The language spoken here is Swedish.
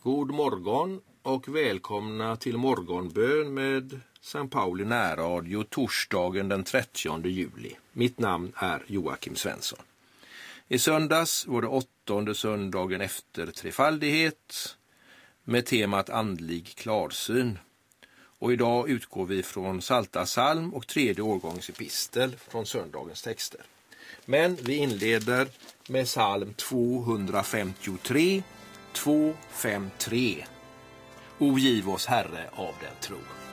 God morgon och välkomna till morgonbön med St. Pauli närradio torsdagen den 30 juli. Mitt namn är Joakim Svensson. I söndags var det 8:e söndagen efter trefaldighet med temat andlig klarsyn. Och idag utgår vi från Salta psalm och 3:e årgångens epistel från söndagens texter. Men vi inleder med psalm 253, 253. O giv oss Herre av den tro.